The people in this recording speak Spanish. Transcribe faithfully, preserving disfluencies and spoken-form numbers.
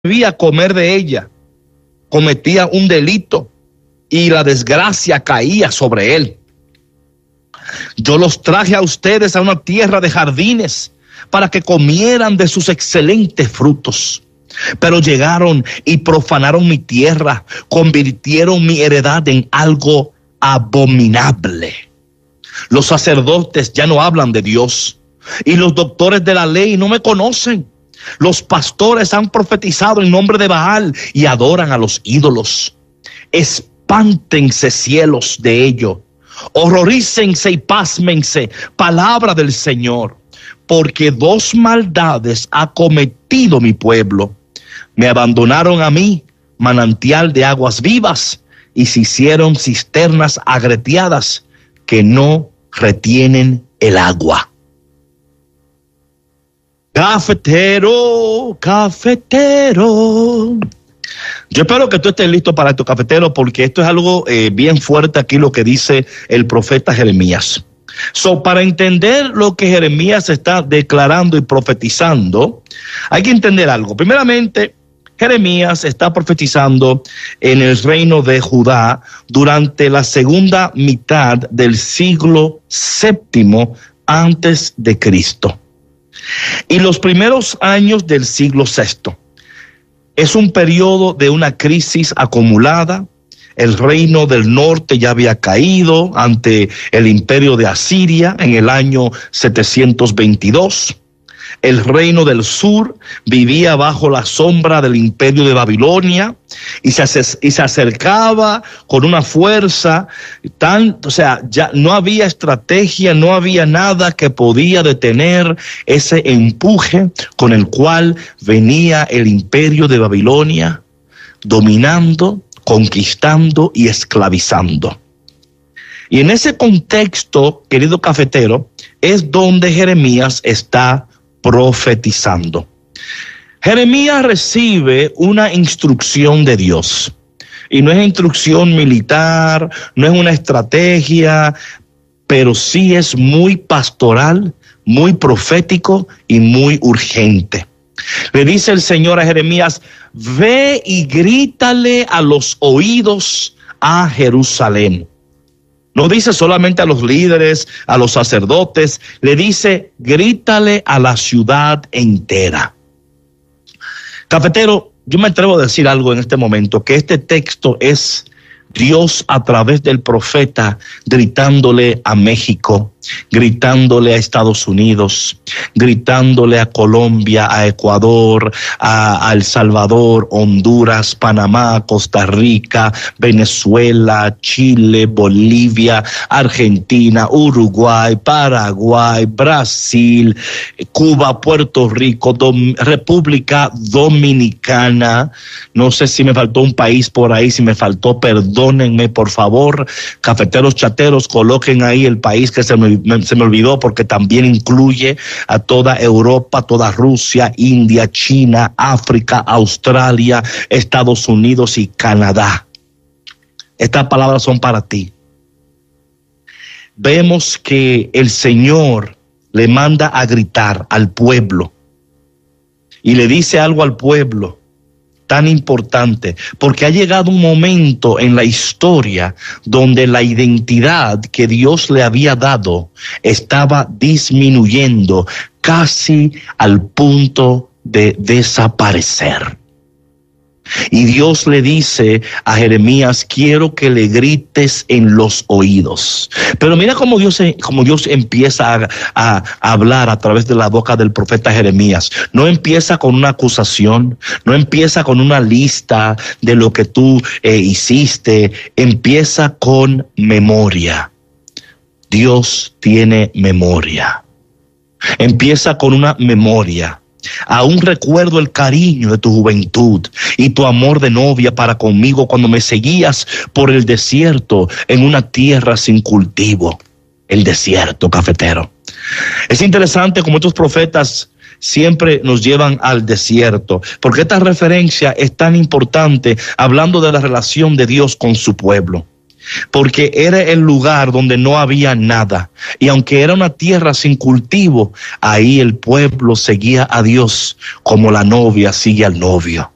debía comer de ella, cometía un delito y la desgracia caía sobre él. Yo los traje a ustedes a una tierra de jardines para que comieran de sus excelentes frutos. Pero llegaron y profanaron mi tierra, convirtieron mi heredad en algo abominable. Los sacerdotes ya no hablan de Dios y los doctores de la ley no me conocen. Los pastores han profetizado en nombre de Baal y adoran a los ídolos. Espántense cielos de ello, horrorícense y pásmense, palabra del Señor, porque dos maldades ha cometido mi pueblo. Me abandonaron a mí, manantial de aguas vivas, y se hicieron cisternas agreteadas que no retienen el agua. Cafetero, cafetero. Yo espero que tú estés listo para esto, cafetero, porque esto es algo eh, bien fuerte aquí lo que dice el profeta Jeremías. So, para entender lo que Jeremías está declarando y profetizando, hay que entender algo. Primeramente, Jeremías está profetizando en el reino de Judá durante la segunda mitad del siglo séptimo antes de Cristo y los primeros años del siglo sexto. Es un periodo de una crisis acumulada. El reino del norte ya había caído ante el imperio de Asiria en el año setecientos veintidós. El reino del sur vivía bajo la sombra del imperio de Babilonia y se, y se acercaba con una fuerza tan, o sea, ya no había estrategia, no había nada que podía detener ese empuje con el cual venía el imperio de Babilonia, dominando, conquistando y esclavizando. Y en ese contexto, querido cafetero, es donde Jeremías está profetizando. Jeremías recibe una instrucción de Dios y no es instrucción militar, no es una estrategia, pero sí es muy pastoral, muy profético y muy urgente. Le dice el Señor a Jeremías: ve y grítale a los oídos a Jerusalén. No dice solamente a los líderes, a los sacerdotes, le dice: grítale a la ciudad entera. Cafetero, yo me atrevo a decir algo en este momento, que este texto es Dios a través del profeta gritándole a México, gritándole a Estados Unidos, gritándole a Colombia, a Ecuador, a, a El Salvador, Honduras, Panamá, Costa Rica, Venezuela, Chile, Bolivia, Argentina, Uruguay, Paraguay, Brasil, Cuba, Puerto Rico, Dom- República Dominicana. No sé si me faltó un país por ahí, si me faltó, perdónenme por favor. Cafeteros, chateros, coloquen ahí el país que se me, me, se me olvidó, porque también incluye a toda Europa, toda Rusia, India, China, África, Australia, Estados Unidos y Canadá. Estas palabras son para ti. Vemos que el Señor le manda a gritar al pueblo y le dice algo al pueblo tan importante, porque ha llegado un momento en la historia donde la identidad que Dios le había dado estaba disminuyendo casi al punto de desaparecer. Y Dios le dice a Jeremías: quiero que le grites en los oídos. Pero mira cómo Dios, cómo Dios empieza a, a, a hablar a través de la boca del profeta Jeremías. No empieza con una acusación, no empieza con una lista de lo que tú eh, hiciste, empieza con memoria. Dios tiene memoria. Empieza con una memoria. Aún recuerdo el cariño de tu juventud y tu amor de novia para conmigo cuando me seguías por el desierto en una tierra sin cultivo. El desierto, cafetero. Es interesante cómo estos profetas siempre nos llevan al desierto, porque esta referencia es tan importante hablando de la relación de Dios con su pueblo. Porque era el lugar donde no había nada, y aunque era una tierra sin cultivo, ahí el pueblo seguía a Dios como la novia sigue al novio.